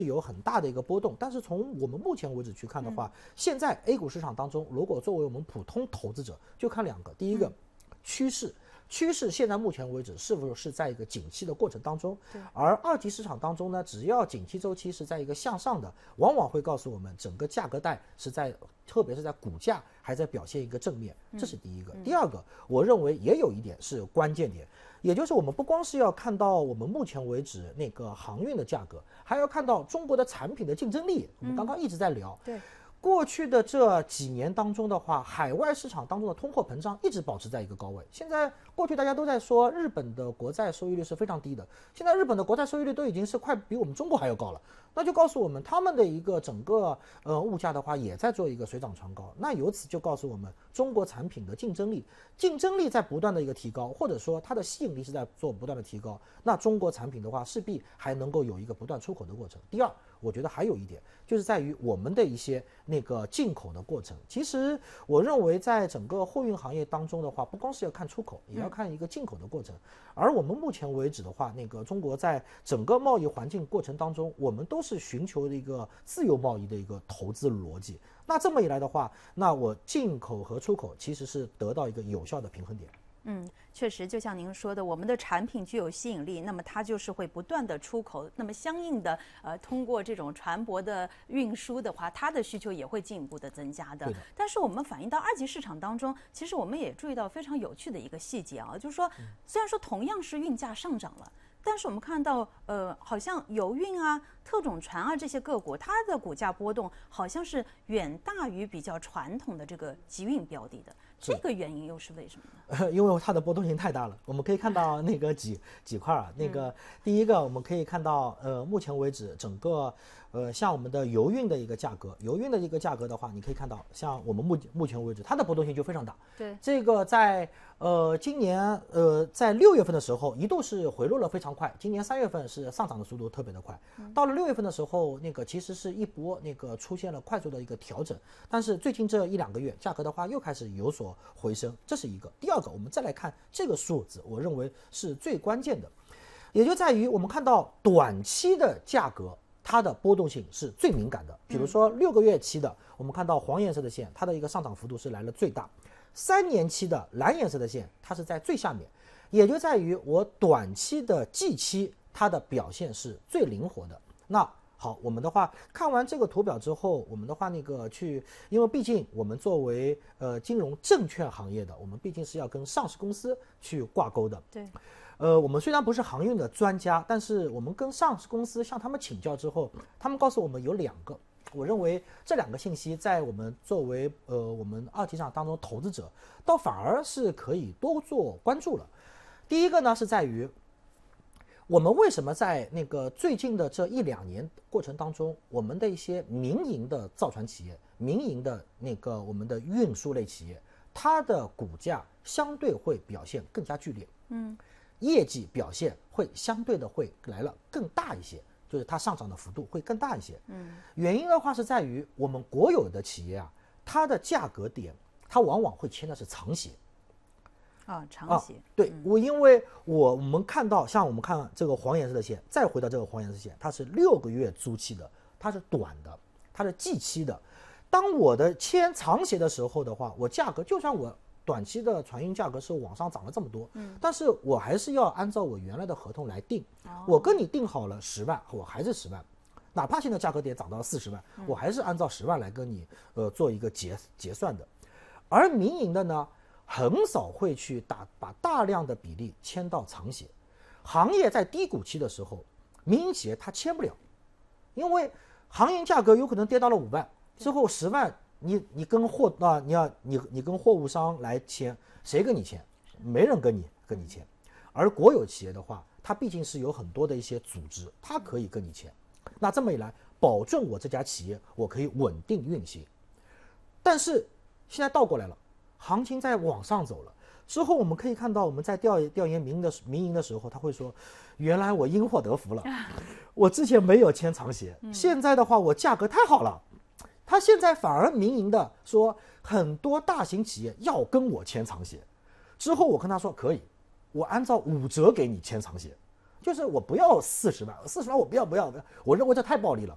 有很大的一个波动，但是从我们目前为止去看的话，现在 A 股市场当中，如果作为我们普通投资者，就看两个，第一个趋势。趋势现在目前为止是不是在一个景气的过程当中？而二级市场当中呢，只要景气周期是在一个向上的，往往会告诉我们整个价格带是在，特别是在股价还在表现一个正面，这是第一个。第二个，我认为也有一点是关键点，也就是我们不光是要看到我们目前为止那个航运的价格，还要看到中国的产品的竞争力。我们刚刚一直在聊， 对。 过去的这几年当中的话，海外市场当中的通货膨胀一直保持在一个高位。现在过去大家都在说日本的国债收益率是非常低的，现在日本的国债收益率都已经是快比我们中国还要高了，那就告诉我们他们的一个整个物价的话也在做一个水涨船高。那由此就告诉我们中国产品的竞争力在不断的一个提高，或者说它的吸引力是在做不断的提高。那中国产品的话势必还能够有一个不断出口的过程。第二，我觉得还有一点就是在于我们的一些那个进口的过程。其实我认为在整个货运行业当中的话，不光是要看出口，也要看一个进口的过程。而我们目前为止的话，那个中国在整个贸易环境过程当中，我们都是寻求的一个自由贸易的一个投资逻辑。那这么一来的话，那我进口和出口其实是得到一个有效的平衡点。 确实，就像您说的，我们的产品具有吸引力，那么它就是会不断的出口，那么相应的，通过这种船舶的运输的话，它的需求也会进一步的增加的。但是我们反映到二级市场当中，其实我们也注意到非常有趣的一个细节啊，就是说，虽然说同样是运价上涨了，但是我们看到，好像油运啊、特种船啊这些个股，它的股价波动好像是远大于比较传统的这个集运标的的。这个原因又是为什么呢？因为它的波动性太大了。我们可以看到那个几块啊，那个第一个我们可以看到，目前为止整个像我们的油运的一个价格，的话，你可以看到，像我们目前为止，它的波动性就非常大。 对， 这个在今年在6月份的时候一度是回落了非常快，今年3月份是上涨的速度特别的快，到了6月份的时候，那个其实是一波那个出现了快速的一个调整，但是最近这1-2个月，价格的话又开始有所回升，这是一个。第二个，我们再来看这个数字，我认为是最关键的，也就在于我们看到短期的价格，它的波动性是最敏感的。比如说6个月期的，我们看到黄颜色的线，它的一个上涨幅度是来了最大；3年期的蓝颜色的线，它是在最下面，也就在于我短期的季期，它的表现是最灵活的。那好，我们的话看完这个图表之后，我们的话那个因为毕竟我们作为金融证券行业的，我们毕竟是要跟上市公司去挂钩的。 对。 我们虽然不是航运的专家，但是我们跟上市公司向他们请教之后，他们告诉我们有2个，我认为这2个信息在我们作为我们二级市场当中投资者，倒反而是可以多做关注了。第一个呢是在于，我们为什么在那个最近的这1-2年过程当中，我们的一些民营的造船企业、民营的那个我们的运输类企业，它的股价相对会表现更加剧烈，业绩表现会相对的会来了更大一些，就是它上涨的幅度会更大一些。原因的话是在于我们国有的企业啊，它的价格点它往往会签的是长协。 长协。 对，因为我们看到，像我们看这个黄颜色的线，再回到这个黄颜色线，它是6个月租期的，它是短的，它是季期的。当我的签长协的时候的话，我价格就算我短期的船运价格是往上涨了这么多，但是我还是要按照我原来的合同来定。我跟你定好了10万，我还是10万，哪怕现在价格点涨到了40万，我还是按照10万来跟你做一个结算的。而民营的呢，很少会去把大量的比例签到长协。行业在低谷期的时候，民营企业它签不了，因为行业价格有可能跌到了5万之后，10万你跟你跟货物商来签，谁跟你签？没人跟你签。而国有企业的话，它毕竟是有很多的一些组织，它可以跟你签。那这么一来，保证我这家企业我可以稳定运行。但是现在倒过来了，行情在往上走了之后，我们可以看到，我们在调研民营的时候，他会说，原来我因祸得福了，我之前没有签长协，现在的话我价格太好了。他现在反而民营的说，很多大型企业要跟我签长协，之后我跟他说可以，我按照5折给你签长协，就是我不要40万，40万我不要，我认为这太暴利了，